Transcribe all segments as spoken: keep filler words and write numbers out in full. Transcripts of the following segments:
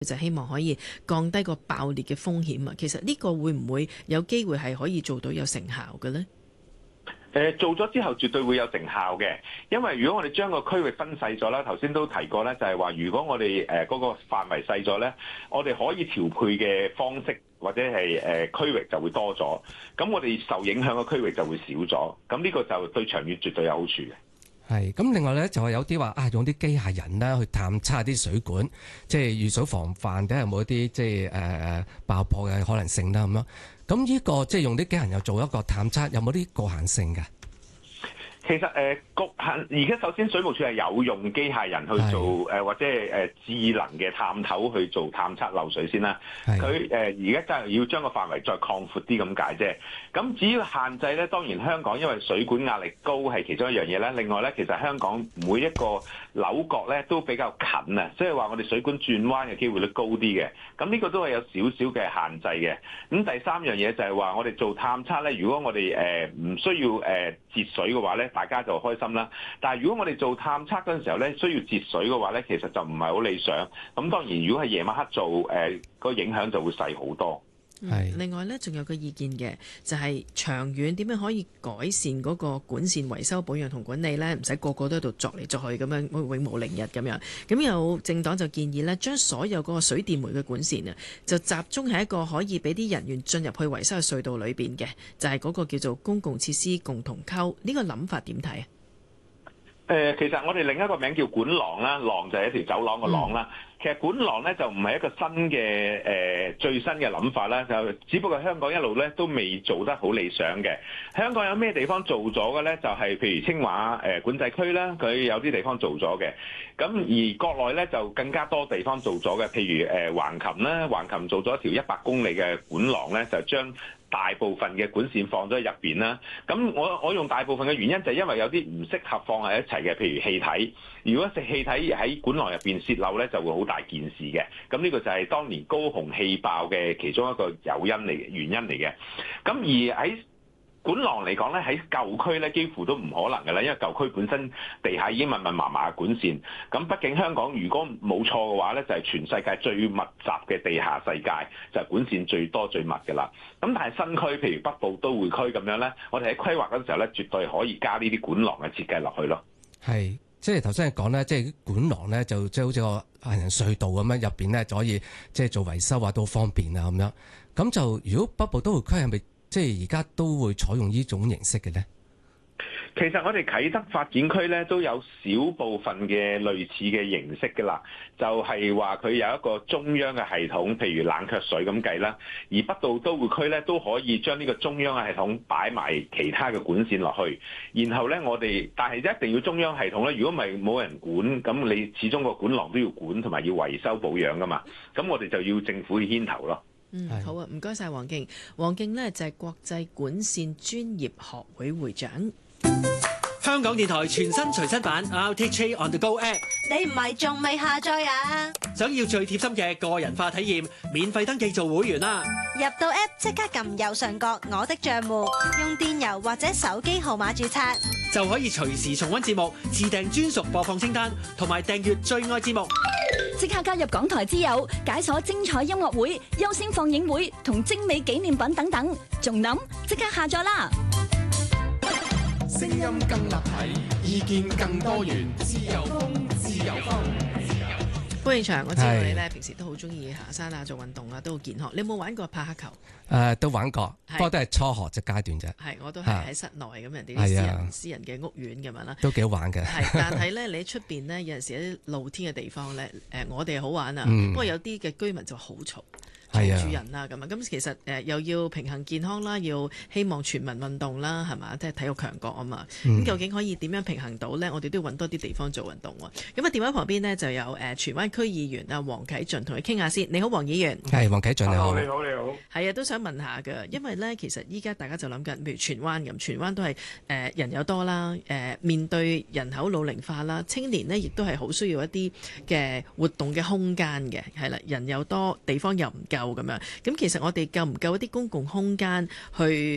就希望可以降低個爆裂嘅風險啊。其實呢個會唔會有機會係可以做到有成效嘅呢？ 誒做咗之後絕對會有成效嘅，因為如果我哋將個區域分細咗啦，頭先都提過咧，就係話如果我哋誒嗰個範圍細咗咧，我哋可以調配嘅方式或者係誒區域就會多咗，咁我哋受影響嘅區域就會少咗，咁呢個就對長遠絕對有好處嘅。 係，咁另外咧就係有啲話啊，用啲機械人咧去探測啲水管，即係預早防範，睇下有冇一啲即係誒誒爆破嘅可能性啦咁樣。咁呢個即係用啲機械人又做一個探測，有冇啲局限性嘅？ 其實誒、呃、局限，而家首先水務署係有用機械人去做誒、呃、或者係誒智能嘅探頭去做探測漏水先啦。佢誒而家真係要將個範圍再擴闊啲咁解啫。咁至於限制咧，當然香港因為水管壓力高係其中一樣嘢啦。另外咧，其實香港每一個扭角咧都比較近啊，即係話我哋水管轉彎嘅機會率高啲嘅。咁呢個都係有少少嘅限制嘅。咁第三樣嘢就係話我哋做探測咧，如果我哋誒唔需要誒節水嘅話咧，大家就開心啦。但係如果我哋做探測嗰陣時候咧，需要節水嘅話咧，其實就唔係好理想。咁當然，如果係夜晚黑做，誒、呃、個影響就會細好多。 嗯、另外咧，仲有個意見嘅，就係、是、長遠點樣可以改善嗰個管線維修保養同管理咧，唔使個個都喺度作嚟作去咁樣，永無寧日咁樣。咁有政黨就建議咧，將所有嗰個水電煤嘅管線啊，就集中喺一個可以俾啲人員進入去維修嘅隧道裏邊嘅，就係、是、嗰個叫做公共設施共同溝。呢、這個諗法點睇啊？ 誒、呃，其實我哋另一個名叫管廊啦，廊就係一條走廊個廊啦。嗯、其實管廊咧就唔係一個新嘅誒、呃、最新嘅諗法啦，就只不過香港一路咧都未做得好理想嘅。香港有咩地方做咗嘅咧？就係、是、譬如清華誒、呃、管制區啦，佢有啲地方做咗嘅。咁而國內咧就更加多地方做咗嘅，譬如誒、呃、橫琴啦，橫琴做咗一條一百公里嘅管廊咧，就將大部分嘅管線放咗喺入邊啦。咁我我用大部分嘅原因就係因為有啲唔適合放喺一齊嘅，譬如氣體。如果食氣體喺管廊入邊泄漏咧，就會好大件事嘅。咁呢個就係當年高雄氣爆嘅其中一個誘因嚟嘅原因嚟嘅。咁而喺管廊嚟講咧，喺舊區咧幾乎都唔可能嘅啦，因為舊區本身地下已經密密麻麻嘅管線。咁畢竟香港如果冇錯嘅話咧，就係全世界最密集嘅地下世界，就係管線最多最密嘅啦。咁但係新區譬如北部都會區咁樣咧，我哋喺規劃嗰陣時候咧，絕對可以加呢啲管廊嘅設計落去咯。係， 即係頭先你講咧，即係管廊咧就即係好似個行人隧道咁樣，入邊咧就可以即係做維修啊，都方便啊咁樣。咁就如果北部都會區係咪？即係而家都會採用呢種形式嘅咧。 其實我哋啟德發展區咧都有少部分嘅類似嘅形式㗎啦，就係話佢有一個中央嘅系統，譬如冷卻水咁計啦。而北部都會區咧都可以將呢個中央嘅系統擺埋其他嘅管線落去，然後咧我哋但係一定要中央系統咧，如果唔係冇人管，咁你始終個管廊都要管同埋要維修保養㗎嘛，咁我哋就要政府去牽頭咯。 嗯，好啊，唔該晒黃敬。黃敬呢就係國際管線專業學會會長。 香港電台全新隨身版 R T H on the Go App， 你唔係仲未下載啊？ 想要最貼心嘅個人化體驗，免費登記做會員啦！ 入到 App 即刻撳右上角我的帳戶，用電郵或者手機號碼註冊， 就可以隨時重溫節目，自訂專屬播放清單，同埋訂閱最愛節目。 即刻加入港台之友，解鎖精彩音樂會、優先放映會同精美紀念品等等，仲諗即刻下載啦！ 聲音更立體，意見更多元，自由風，自由風。 潘永祥，我知道你咧平時都好中意行山啊、做運動啊，都好健康。你有冇玩過拍黑球？誒、 呃，都玩過，不過都係初學嘅階段啫。係， 我都係喺室內咁，人哋啲私人私人嘅屋苑咁樣啦， 都幾好玩嘅。 係，但係咧，你喺出邊咧有陣時喺啲露天嘅地方咧，誒，我哋好玩啊， 嗯、 不過有啲嘅居民就好嘈。嘈住人啦咁啊，咁其實誒又要平衡健康啦，要希望全民運動啦，係嘛？即係體育強國啊嘛。咁、嗯、究竟可以點樣平衡到呢？我哋都要揾多啲地方做運動喎。咁啊，電話旁邊呢就有誒荃灣區議員啊黃啟俊同佢傾下先。你好，黃議員。 係黃啟俊你好。 你好，你好。 係啊，都想問下㗎，因為呢，其實依家大家就諗緊，譬如荃灣咁，荃灣都係誒、呃、人又多啦，誒、呃、面對人口老齡化啦，青年呢亦都係好需要一啲嘅活動嘅空間嘅，係啦，人又多，地方又唔夠咁樣，咁。其實我哋夠唔夠一啲公共空間去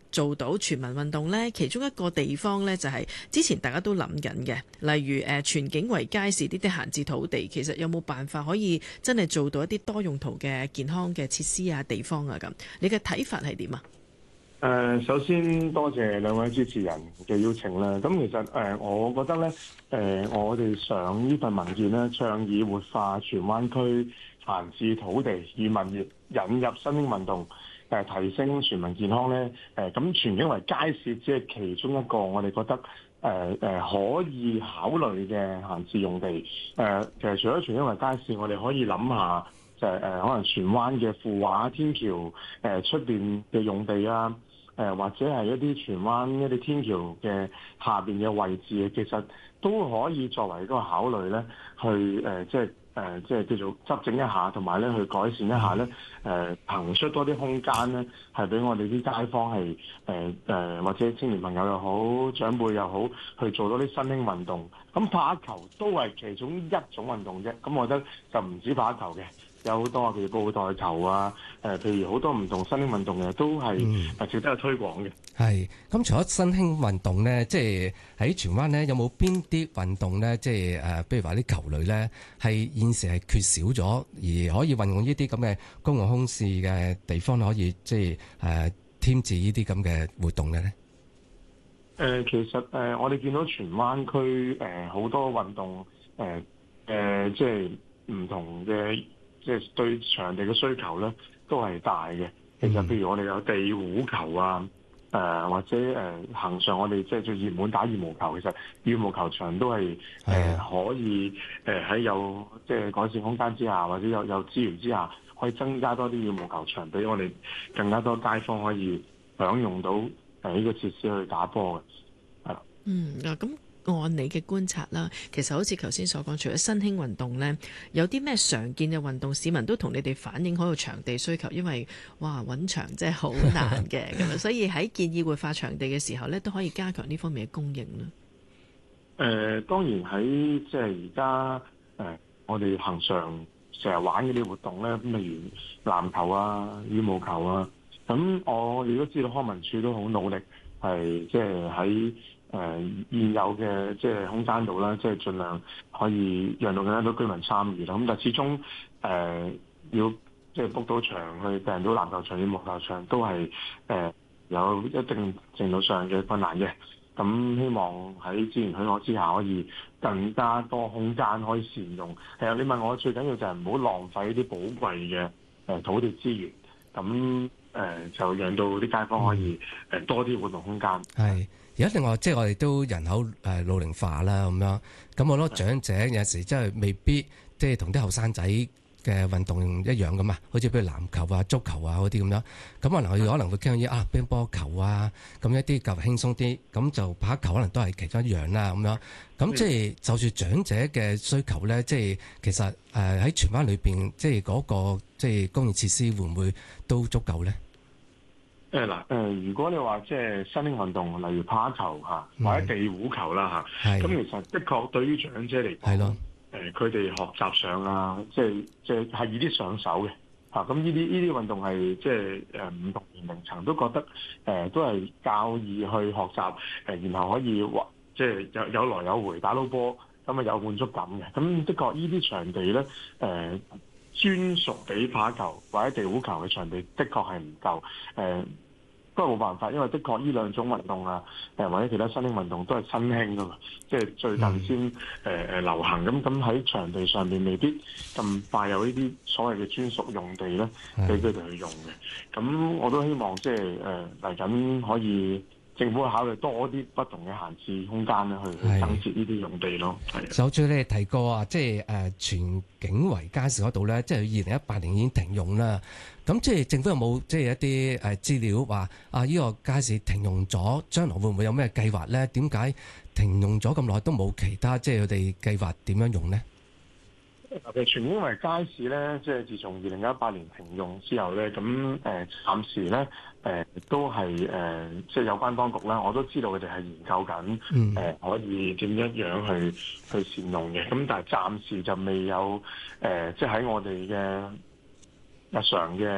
做到全民運動呢？其中一個地方呢，就係之前大家都諗緊嘅，例如誒全景圍街市呢啲閒置土地，其實有冇辦法可以真係做到一啲多用途嘅健康嘅設施啊、地方啊咁？你嘅睇法係點啊？ 誒、呃，首先多謝兩位主持人嘅邀請啦。咁其實誒、呃，我覺得咧，誒、呃，我哋上呢份文件咧，倡議活化荃灣區閒置土地與物業，引入新興運動，誒、呃，提升全民健康咧。誒、呃，咁全景圍街市只係其中一個我哋覺得誒誒、呃呃、可以考慮嘅閒置用地。誒、呃，其實除咗全景圍街市，我哋可以諗下就係、是、誒、呃、可能荃灣嘅富華天橋誒出邊嘅用地啊。誒、呃、或者係一啲荃灣一啲天橋嘅下邊嘅位置，其實都可以作為一個考慮咧，去誒、呃、即係誒、呃、即係叫做執整一下，同埋咧去改善一下咧，誒、呃、騰出多啲空間咧，係俾我哋啲街坊係誒誒或者青年朋友又好，長輩又好，去做多啲新興運動。咁拍球都係其中一種運動啫，咁我覺得就唔止拍球嘅。有好多譬如布袋球啊，誒、呃，譬如好多唔同新興運動嘅都係誒值得去推廣嘅。係、 嗯，咁除咗新興運動咧，即係喺荃灣咧，有冇邊啲運動咧？即係誒，譬如話啲球類咧，係現時係缺少咗，而可以運用呢啲咁嘅公共空置嘅地方，可以即係誒添置呢啲咁嘅活動嘅咧？誒、 呃，其實誒、呃，我哋見到荃灣區誒好多運動，誒、呃、誒、呃，即係唔同嘅。即係對場地嘅需求咧，都係大嘅。其實譬如我哋有地壺球啊，誒、呃、或者誒行上我哋即係最熱門打羽毛球，其實羽毛球場都係誒、呃、可以誒喺、呃、有即係改善空間之下，或者有有資源之下，可以增加多啲羽毛球場俾我哋更加多街坊可以享用到誒呢個設施去打波嘅。係。嗯啊咁。 按你嘅觀察啦，其實好似頭先所講，除咗新興運動呢，有啲咩常見嘅運動，市民都同你哋反映好有場地需求，因為哇揾場真係好難嘅咁啊，所以喺建議活化場地嘅時候呢，都可以加強呢方面嘅供應啦。 誒、呃，當然喺即係而家誒，我哋恆常成日玩嗰啲活動呢，咁例如籃球啊、羽毛球啊，咁我哋都知道康文署都好努力，係即係喺誒、呃、現有嘅即係空間度啦，即係盡量可以讓到更加多居民參與啦。咁但係始終誒、呃、要即係 book 到場去訂到籃球場、羽毛球場，都係誒、呃、有一定程度上嘅困難嘅。咁希望喺資源許可之下，可以更加多空間可以善用。係啊，你問我最緊要就係唔好浪費啲寶貴嘅誒土地資源。咁誒、呃、就讓到啲街坊可以誒多啲活動空間。係。 而家另外即係我哋都人口誒老齡化啦咁樣，咁好多長者有時真係未必即係同啲後生仔嘅運動一樣咁啊，好似譬如籃球啊、足球啊嗰啲咁樣，咁可能佢可能會傾啲啊乒乓球啊，咁一啲較輕鬆啲，咁就拍球可能都係其中一樣啦咁樣。咁即係就算長者嘅需求咧，即係其實誒喺荃灣裏邊，即係嗰個即係公用設施會唔會都足夠咧？ 誒嗱誒，如果你話即係新興運動，例如拍球嚇，或者地壺球啦嚇，咁其實的確對於長者嚟講，誒佢哋學習上啊，即係即係係易啲上手嘅嚇。咁呢啲呢啲運動係即係誒唔同年齡層都覺得誒、呃、都係較易去學習誒、呃，然後可以或即係有有來有回打到波，咁啊有滿足感嘅。咁的確呢啲場地咧誒。呃專屬俾拍球或者地壺球嘅場地，的確係唔夠。誒、呃，不過冇辦法，因為的確呢兩種運動啊，誒、呃、或者其他新興運動都係新興噶嘛，即係最近先誒誒流行。咁咁喺場地上面未必咁快有呢啲所謂嘅專屬用地咧，俾佢哋去用嘅。咁我都希望即係誒嚟緊可以。政府考慮多啲不同嘅閒置空間咧，去去增設呢啲用地咯。係。首最你提過啊，即係誒全景圍街市嗰度咧，即係二零一八年已經停用啦。咁即係政府有冇即係一啲誒資料話啊？呢個街市停用咗，將來會唔會有咩計劃咧？點解停用咗咁耐都冇其他即係佢哋計劃點樣用咧？其實全景圍街市咧，即係自從二零一八年停用之後咧，咁誒、呃、暫時咧誒、呃、都係誒、呃、即係有關當局啦，我都知道佢哋係研究緊誒、嗯呃、可以點樣樣去去善用嘅，咁但係暫時就未有誒、呃、即係喺我哋嘅日常嘅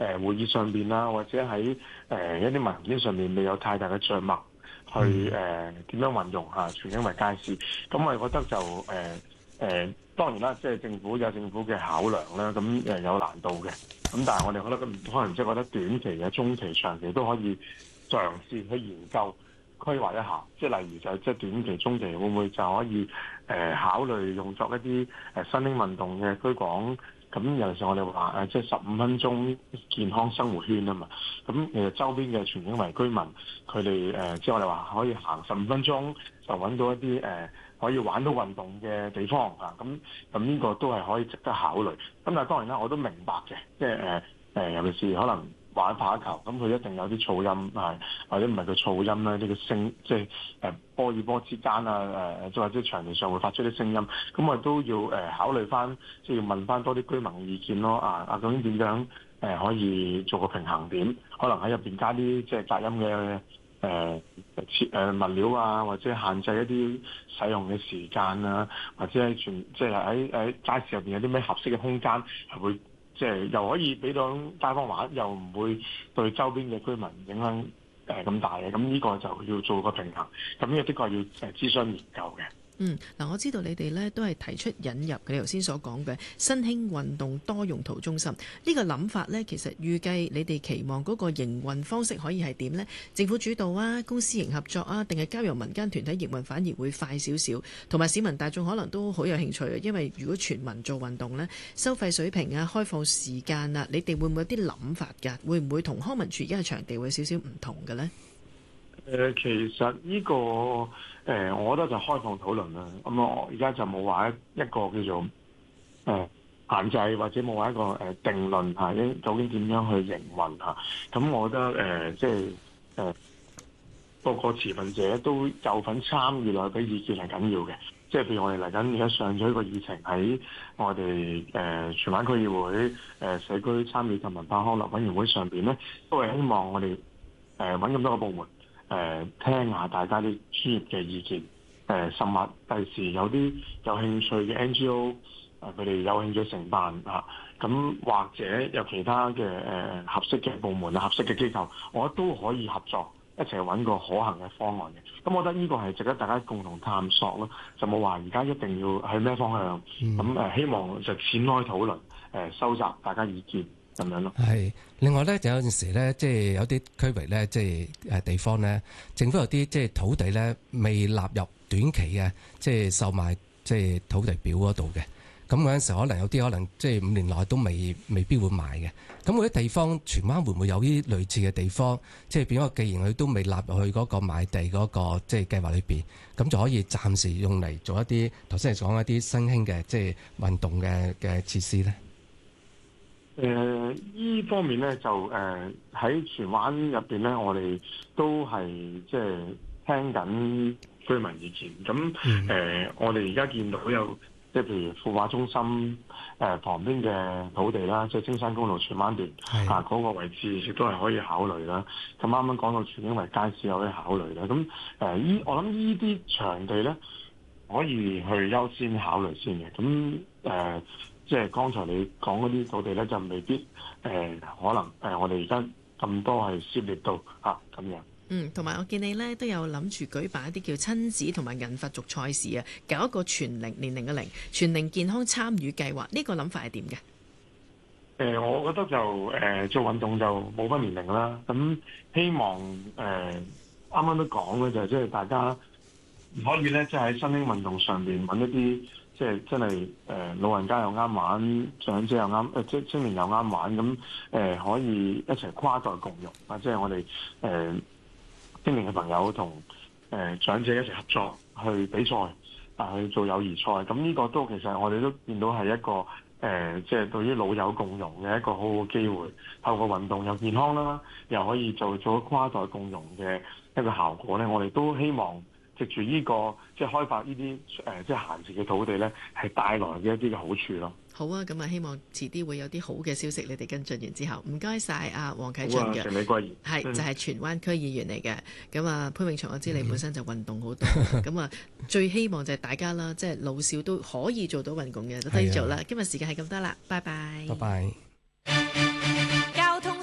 誒會議上邊啦，或者喺誒、呃、一啲文件上面未有太大嘅著墨去誒點、呃、樣運用嚇荃景圍街市。咁我哋覺得就誒誒、呃呃、當然啦，即係政府有政府嘅考量啦，咁誒有難度嘅。咁但係我哋覺得咁可能即係覺得短期嘅、中期、長期都可以嘗試去研究規劃一下。即係例如就即係短期、中期會唔會就可以誒、呃、考慮用作一啲誒新興運動嘅推廣。咁尤其是我哋話誒，即係十五分鐘健康生活圈啊嘛。咁其實周邊嘅荃景圍居民，佢哋誒即係我哋話可以行十五分鐘就揾到一啲誒、呃、可以玩到運動嘅地方啊。咁咁呢個都係可以值得考慮。咁但係當然啦，我都明白嘅，即係誒誒，尤其是可能玩排球，咁佢一定有啲噪音係，或者唔係佢噪音啦，呢、這個聲即係誒波與波之間啊，誒即或者場地上會發出啲聲音，咁我哋都要誒、呃、考慮翻，即係要問翻多啲居民嘅意見咯。啊啊，究竟點樣誒、呃、可以做個平衡點？可能喺入邊加啲即係隔音嘅誒設誒物料啊，或者限制一啲使用嘅時間啊，或者係全即係喺喺街市入邊有啲咩合適嘅空間係會。即係又可以俾到街坊玩，又唔會對周邊嘅居民影響誒咁大嘅，咁呢個就要做個平衡。咁呢個的確要誒諮詢研究嘅。 嗯，嗱，我知道你哋呢都係提出引入你頭先所講嘅新興運動多用途中心呢個諗法呢，其實預計你哋期望嗰個營運方式可以係點呢？政府主導啊，公私營合作啊，定係交由民間團體營運反而會快少少？同埋市民大眾可能都好有興趣啊，因為如果全民做運動呢，收費水平啊、開放時間啊，你哋會唔會有啲諗法㗎？會唔會同康文署而家嘅場地會有少少唔同嘅呢？ 誒、呃，其實呢、這個誒、呃，我覺得就開放討論啦。咁我而家就冇話一一個叫做誒、呃、限制，或者冇話一個誒、呃、定論嚇，應、啊、究竟點樣去營運嚇？咁、啊、我覺得誒、呃，即係誒各個持份者都有份參與落去，俾意見係緊要嘅。即係譬如我哋嚟緊而家上咗一個議程喺我哋誒、呃、荃灣區議會誒、呃、社區參與及文化康樂委員會上邊咧，都係希望我哋誒揾咁多個部門。誒、呃、聽下大家啲專業嘅意見，誒、呃、甚至第時有啲有興趣嘅 N G O，誒佢哋有興趣承辦啊，咁或者有其他嘅誒、呃、合適嘅部門啊、合適嘅機構，我覺得都可以合作一齊揾個可行嘅方案嘅。咁我覺得呢個係值得大家共同探索咯，就冇話而家一定要去咩方向。咁誒、呃、希望就展開討論，誒、呃、收集大家意見。咁樣咯。係， 另外咧，就有陣時咧，即係有啲區域咧，即係誒地方咧，政府有啲即係土地咧，未納入短期嘅即係售賣即係土地表嗰度嘅。咁嗰陣時可能有啲可能即係五年內都未未必會賣嘅。咁嗰啲地方，荃灣會唔會有啲類似嘅地方？即係變咗，既然佢都未納入去嗰個賣地嗰個即係計劃裏邊，咁就可以暫時用嚟做一啲頭先係講一啲新興嘅即係運動嘅嘅設施咧。 誒依、呃、方面咧就誒喺荃灣入邊咧，我哋都係即係聽緊居民意見。咁誒、嗯呃，我哋而家見到有即係譬如富華中心誒、呃、旁邊嘅土地啦，即係青山公路荃灣段的啊嗰、那個位置，亦都係可以考慮啦。咁啱啱講到荃景圍街市有可以考慮啦。咁誒依我諗依啲場地咧可以去優先考慮先嘅。咁誒。呃即係剛才你講嗰啲土地咧，就未必誒、呃、可能誒、呃，我哋而家咁多係涉獵到嚇咁樣。 嗯，同埋我見你咧都有諗住舉辦一啲叫親子同埋銀髮族賽事啊，搞一個全齡年齡嘅齡全齡健康參與計劃。呢、這個諗法係點嘅？誒、 呃，我覺得就誒、呃、做運動就冇分年齡啦。咁希望誒啱啱都講嘅就係即係大家可以咧，即係喺新興運動上邊揾一啲。即係真係誒、呃、老人家又啱玩，長者又啱誒，即青年又啱玩，咁誒、呃、可以一齊跨代共融啊！即係我哋誒、呃、青年嘅朋友同誒、呃、長者一齊合作去比賽啊，去做友誼賽。咁呢個都其實我哋都見到係一個誒、呃，即係對於老友共融嘅一個好好機會。透過運動又健康啦，又可以做做跨代共融嘅一個效果咧。我哋都希望。藉住呢個即係開發呢啲誒即係閒置嘅土地咧，係帶來嘅一啲嘅好處咯。 好啊，咁啊希望遲啲會有啲好嘅消息，你哋跟進完之後，唔該晒啊，黃啟俊嘅， 謝美貴兒係就係、是、荃灣區議員嚟嘅。咁啊潘永祥，我知你本身就運動好多，咁啊最希望就係大家啦，即係老少都可以做到運動嘅，都可以做啦。今日時間係咁多啦，拜拜。 拜拜。 交通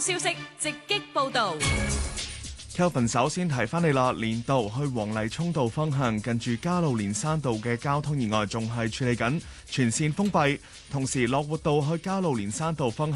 消息直擊報導。 Kelvin 首先提翻你啦，連道去黃泥涌道方向近住加路連山道嘅交通意外仲係處理緊，全線封閉。同時樂活道去加路連山道方向